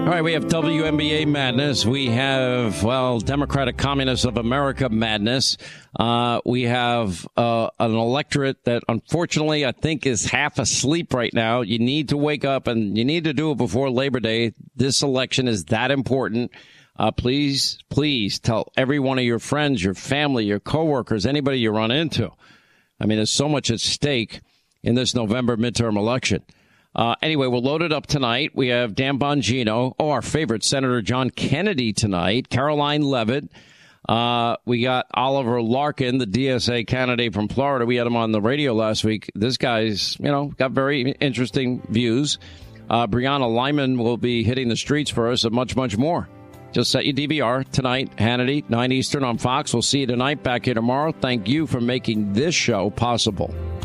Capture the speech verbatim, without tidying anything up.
All right, we have W N B A madness. We have, well, Democratic Communists of America madness. Uh, we have uh, an electorate that, unfortunately, I think is half asleep right now. You need to wake up, and you need to do it before Labor Day. This election is that important. Uh, please, please tell every one of your friends, your family, your coworkers, anybody you run into. I mean, there's so much at stake in this November midterm election. Uh, anyway, we're loaded up tonight. We have Dan Bongino, oh, our favorite, Senator John Kennedy tonight, Caroline Leavitt. Uh, we got Oliver Larkin, the D S A candidate from Florida. We had him on the radio last week. This guy's, you know, got very interesting views. Uh, Brianna Lyman will be hitting the streets for us and much, much more. Just set your D V R tonight, Hannity, nine Eastern on Fox. We'll see you tonight, back here tomorrow. Thank you for making this show possible.